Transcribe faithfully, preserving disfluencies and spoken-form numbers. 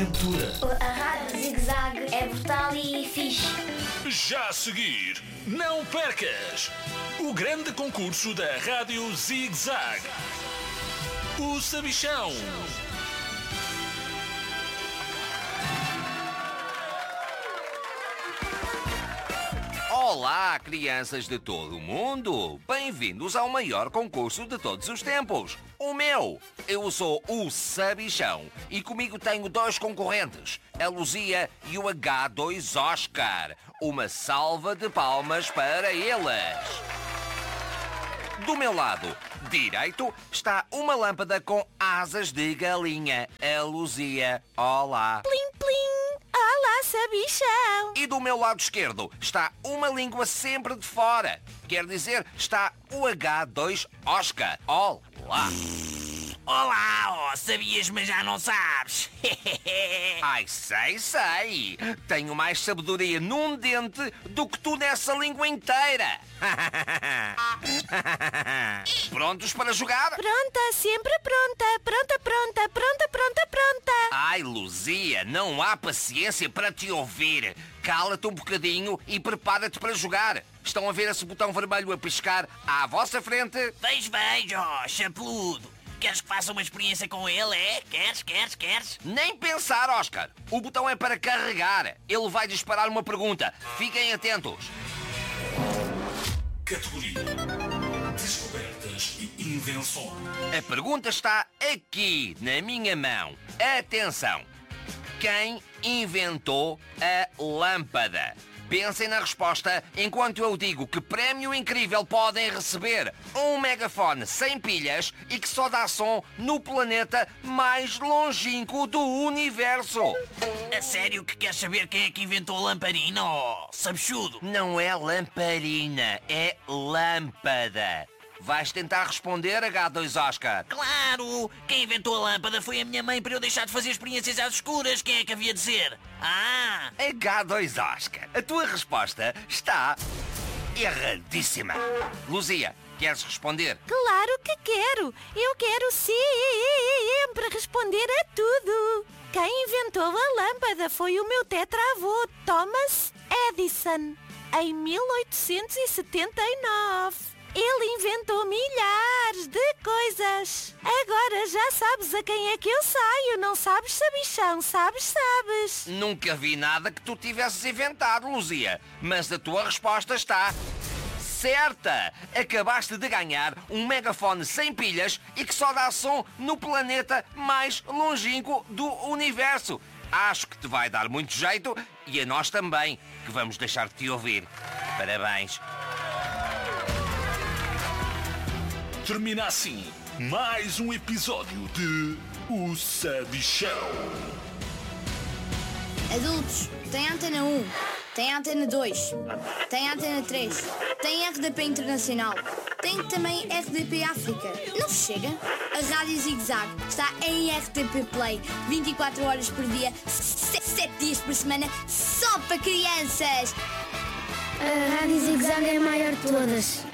aventura. A Rádio Zig-Zag é brutal e fixe. Já a seguir, não percas o grande concurso da Rádio Zig-Zag. O Sabichão. Olá, crianças de todo o mundo! Bem-vindos ao maior concurso de todos os tempos, o meu! Eu sou o Sabichão e comigo tenho dois concorrentes, a Luzia e o agá dois Oscar. Uma salva de palmas para eles! Do meu lado direito está uma lâmpada com asas de galinha, a Luzia. Olá! Plim, plim! Olá, Sabichão! E do meu lado esquerdo está uma língua sempre de fora. Quer dizer, está o agá dois Oscar. Olá! Olá, oh, sabias, mas já não sabes. Ai, sei, sei. Tenho mais sabedoria num dente do que tu nessa língua inteira. Prontos para jogar? Pronta, sempre pronta. Pronta, pronta, pronta, pronta, pronta. Ai, Luzia, não há paciência para te ouvir. Cala-te um bocadinho e prepara-te para jogar. Estão a ver esse botão vermelho a piscar à vossa frente? Vejo, vejo, oh, chapeludo. Queres que faça uma experiência com ele, é? Queres, queres, queres? Nem pensar, Oscar. O botão é para carregar. Ele vai disparar uma pergunta. Fiquem atentos. Categoria Descobertas e Invenções. A pergunta está aqui, na minha mão. Atenção. Quem inventou a lâmpada? Pensem na resposta enquanto eu digo que prémio incrível podem receber: um megafone sem pilhas e que só dá som no planeta mais longínquo do universo. A sério que queres saber quem é que inventou a lamparina, oh, sabichudo? Não é lamparina, é lâmpada. Vais tentar responder, agá dois Oscar? Claro! Quem inventou a lâmpada foi a minha mãe para eu deixar de fazer experiências às escuras. Quem é que havia de ser? Ah! agá dois Oscar, a tua resposta está erradíssima. Luzia, queres responder? Claro que quero. Eu quero sempre responder a tudo. Quem inventou a lâmpada foi o meu tetravô, Thomas Edison, em mil oitocentos e setenta e nove. Ele inventou milhares de coisas. Agora já sabes a quem é que eu saio. Não sabes, Sabichão? Sabes, sabes. Nunca vi nada que tu tivesses inventado, Luzia. Mas a tua resposta está certa. Acabaste de ganhar um megafone sem pilhas e que só dá som no planeta mais longínquo do universo. Acho que te vai dar muito jeito e a nós também, que vamos deixar de te ouvir. Parabéns. Termina assim mais um episódio de O Sabichão. Adultos, tem a antena um, tem a antena dois, tem a antena três, tem R D P Internacional, tem também R D P África. Não chega? A Rádio Zig-Zag está em R T P Play vinte e quatro horas por dia, sete dias por semana, só para crianças. A Rádio Zig-Zag é a maior de todas.